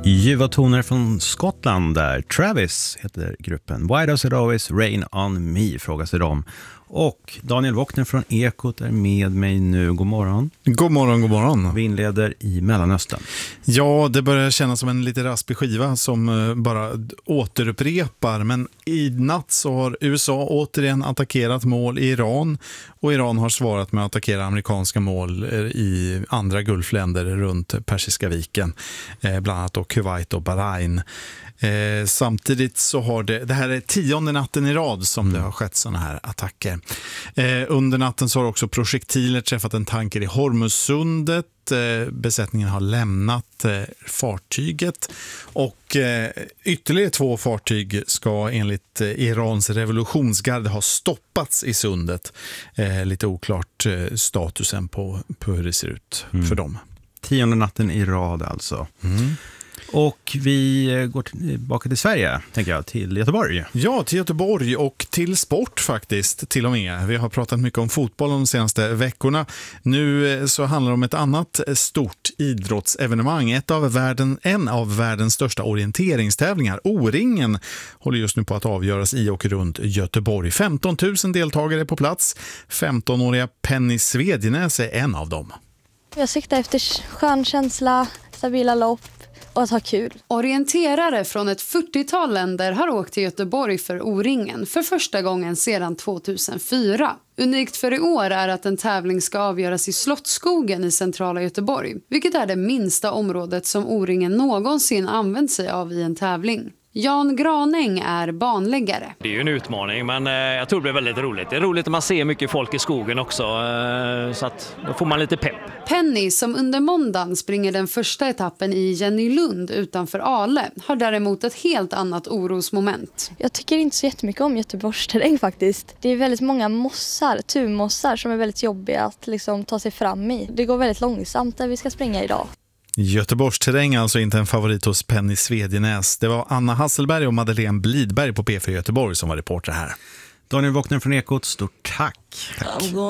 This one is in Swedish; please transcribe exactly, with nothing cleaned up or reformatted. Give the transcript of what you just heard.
Ljuva toner från Skottland där Travis heter gruppen. Why does it always rain on me, frågar sig de. Och Daniel Wockner från Ekot är med mig nu. God morgon. God morgon, god morgon. Vi inleder i Mellanöstern. Ja, det börjar kännas som en lite raspig skiva som bara återupprepar. Men i natt så har U S A återigen attackerat mål i Iran. Och Iran har svarat med att attackera amerikanska mål i andra gulfländer runt Persiska viken. Bland annat då Kuwait och Bahrain. Eh, samtidigt så har det, det här är tionde natten i rad som mm. det har skett såna här attacker. Eh, under natten så har också projektiler träffat en tanker i Hormuzsundet. Eh, besättningen har lämnat eh, fartyget och eh, ytterligare två fartyg ska enligt eh, Irans revolutionsgarde ha stoppats i sundet. Eh, lite oklart eh, statusen på, på hur det ser ut mm. för dem. Tionde natten i rad alltså. Mm. Och vi går tillbaka till Sverige, tänker jag, till Göteborg. Ja, till Göteborg och till sport faktiskt, till och med. Vi har pratat mycket om fotboll de senaste veckorna. Nu så handlar det om ett annat stort idrottsevenemang. Ett av världen, en av världens största orienteringstävlingar. O-ringen håller just nu på att avgöras i och runt Göteborg. femton tusen deltagare på plats. femtonåriga Penny Svedjenäs är en av dem. Jag siktar efter skön känsla, stabila lopp och att ha kul. Orienterare från ett fyrtiotal länder har åkt till Göteborg för O-ringen för första gången sedan tvåtusenfyra. Unikt för i år är att en tävling ska avgöras i Slottsskogen i centrala Göteborg, vilket är det minsta området som O-ringen någonsin använt sig av i en tävling. Jan Granäng är banläggare. Det är ju en utmaning, men jag tror det blir väldigt roligt. Det är roligt att man ser mycket folk i skogen också, så att då får man lite pepp. Penny, som under måndagen springer den första etappen i Jennylund utanför Ale, har däremot ett helt annat orosmoment. Jag tycker inte så jättemycket om Göteborgs terräng faktiskt. Det är väldigt många mossar, turmossar som är väldigt jobbiga att liksom ta sig fram i. Det går väldigt långsamt där vi ska springa idag. Göteborgs terräng alltså inte en favorit hos Penny Svedjenäs. Det var Anna Hasselberg och Madeleine Blidberg på P fyra Göteborg som var reporter här. Daniel Wockner från Ekot, stort tack. tack.